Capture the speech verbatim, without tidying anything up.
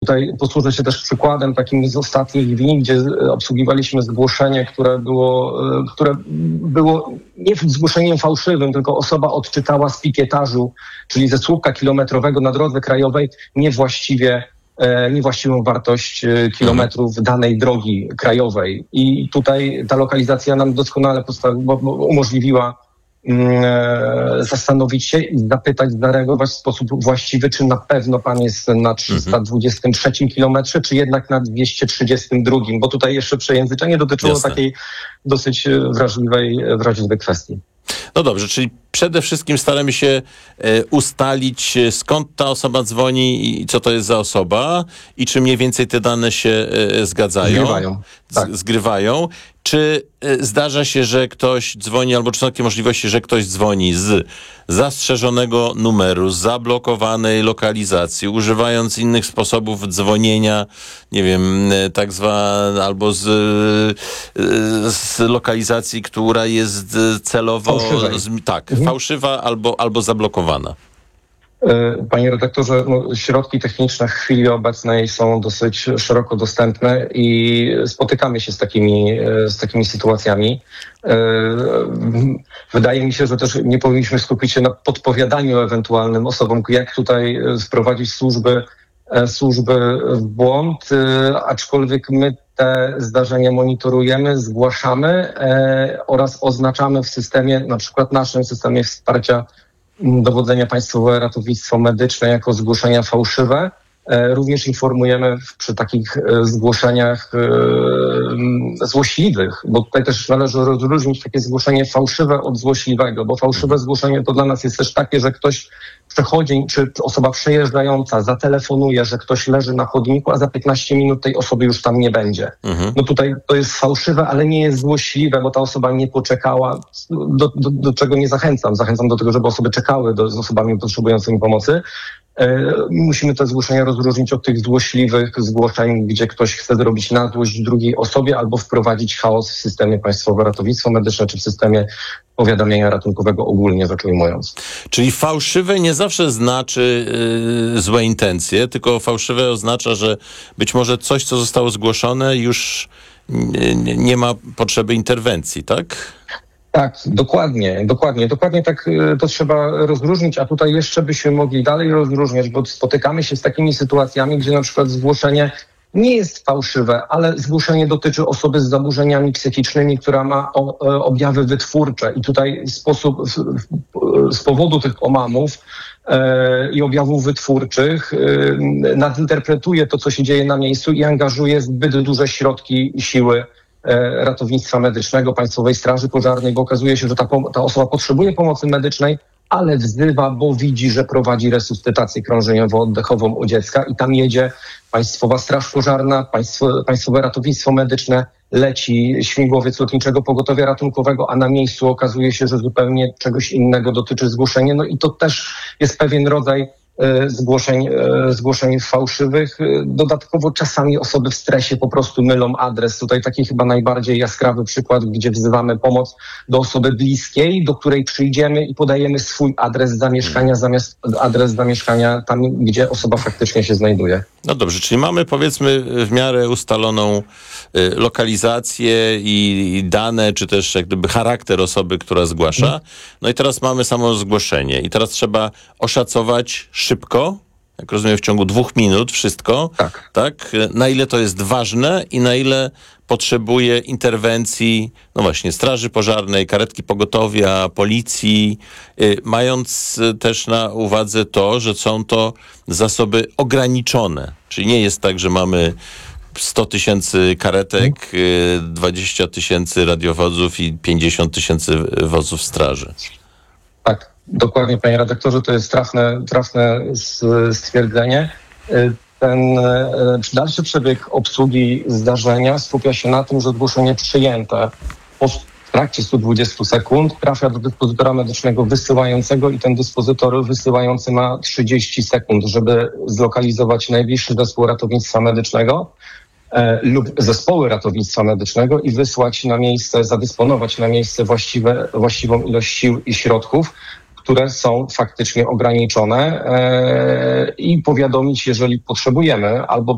tutaj posłużę się też przykładem takim z ostatnich dni, gdzie obsługiwaliśmy zgłoszenie, które było, które było nie zgłoszeniem fałszywym, tylko osoba odczytała z pikietażu, czyli ze słupka kilometrowego na drodze krajowej niewłaściwie niewłaściwą wartość kilometrów danej drogi krajowej. I tutaj ta lokalizacja nam doskonale umożliwiła zastanowić się i zapytać, zareagować w sposób właściwy, czy na pewno pan jest na trzysta dwudziestym trzecim kilometrze, czy jednak na dwieście trzydziestym drugim, bo tutaj jeszcze przejęzyczenie dotyczyło Jasne. takiej dosyć wrażliwej, wrażliwej kwestii. No dobrze, czyli przede wszystkim staramy się e, ustalić, skąd ta osoba dzwoni i co to jest za osoba i czy mniej więcej te dane się e, zgadzają. Zgrywają. Tak. Z, zgrywają. Czy e, zdarza się, że ktoś dzwoni, albo czy są takie możliwości, że ktoś dzwoni z zastrzeżonego numeru, z zablokowanej lokalizacji, używając innych sposobów dzwonienia, nie wiem, tak zwane, albo z, z lokalizacji, która jest celowo... Z, tak, mhm. fałszywa albo, albo zablokowana. Panie redaktorze, no, środki techniczne w chwili obecnej są dosyć szeroko dostępne i spotykamy się z takimi, z takimi sytuacjami. Wydaje mi się, że też nie powinniśmy skupić się na podpowiadaniu ewentualnym osobom, jak tutaj wprowadzić służby, służby w błąd, aczkolwiek my te zdarzenia monitorujemy, zgłaszamy oraz oznaczamy w systemie, na przykład naszym systemie wsparcia dowodzenia Państwowego Ratownictwo Medyczne jako zgłoszenia fałszywe. Również informujemy przy takich zgłoszeniach złośliwych, bo tutaj też należy rozróżnić takie zgłoszenie fałszywe od złośliwego, bo fałszywe zgłoszenie to dla nas jest też takie, że ktoś przechodzi, czy osoba przejeżdżająca zatelefonuje, że ktoś leży na chodniku, a za piętnaście minut tej osoby już tam nie będzie. Mhm. No tutaj to jest fałszywe, ale nie jest złośliwe, bo ta osoba nie poczekała, do, do, do czego nie zachęcam. Zachęcam do tego, żeby osoby czekały do, z osobami potrzebującymi pomocy. Musimy te zgłoszenia rozróżnić od tych złośliwych zgłoszeń, gdzie ktoś chce zrobić na złość drugiej osobie albo wprowadzić chaos w systemie Państwowego Ratownictwa Medyczne czy w systemie powiadamiania ratunkowego ogólnie rzecz ujmując. Czyli fałszywe nie zawsze znaczy yy, złe intencje, tylko fałszywe oznacza, że być może coś, co zostało zgłoszone, już nie, nie ma potrzeby interwencji, tak? Tak, dokładnie, dokładnie, dokładnie tak to trzeba rozróżnić, a tutaj jeszcze byśmy mogli dalej rozróżniać, bo spotykamy się z takimi sytuacjami, gdzie na przykład zgłoszenie nie jest fałszywe, ale zgłoszenie dotyczy osoby z zaburzeniami psychicznymi, która ma o, objawy wytwórcze i tutaj w sposób, z powodu tych omamów e, i objawów wytwórczych e, nadinterpretuje to, co się dzieje na miejscu i angażuje zbyt duże środki i siły Ratownictwa Medycznego, Państwowej Straży Pożarnej, bo okazuje się, że ta, ta osoba potrzebuje pomocy medycznej, ale wzywa, bo widzi, że prowadzi resuscytację krążeniowo-oddechową u dziecka i tam jedzie Państwowa Straż Pożarna, Państwo, Państwowe Ratownictwo Medyczne, leci śmigłowiec Lotniczego Pogotowia Ratunkowego, a na miejscu okazuje się, że zupełnie czegoś innego dotyczy zgłoszenie. No i to też jest pewien rodzaj zgłoszeń, zgłoszeń fałszywych. Dodatkowo czasami osoby w stresie po prostu mylą adres. Tutaj taki chyba najbardziej jaskrawy przykład, gdzie wzywamy pomoc do osoby bliskiej, do której przyjdziemy i podajemy swój adres zamieszkania zamiast adres zamieszkania tam, gdzie osoba faktycznie się znajduje. No dobrze, czyli mamy powiedzmy w miarę ustaloną y, lokalizację i, i dane, czy też jak gdyby charakter osoby, która zgłasza. No i teraz mamy samo zgłoszenie i teraz trzeba oszacować szybko, jak rozumiem w ciągu dwóch minut wszystko, tak. tak? Na ile to jest ważne i na ile potrzebuje interwencji, no właśnie, Straży Pożarnej, karetki pogotowia, policji, y, mając też na uwadze to, że są to zasoby ograniczone. Czyli nie jest tak, że mamy sto tysięcy karetek, y, dwadzieścia tysięcy radiowozów i pięćdziesiąt tysięcy wozów straży. Tak, dokładnie, panie redaktorze, to jest trafne, trafne stwierdzenie. Ten dalszy przebieg obsługi zdarzenia skupia się na tym, że zgłoszenie przyjęte w trakcie stu dwudziestu sekund trafia do dyspozytora medycznego wysyłającego i ten dyspozytor wysyłający ma trzydzieści sekund, żeby zlokalizować najbliższy zespół ratownictwa medycznego e, lub zespoły ratownictwa medycznego i wysłać na miejsce, zadysponować na miejsce właściwe, właściwą ilość sił i środków, które są faktycznie ograniczone e, i powiadomić, jeżeli potrzebujemy, albo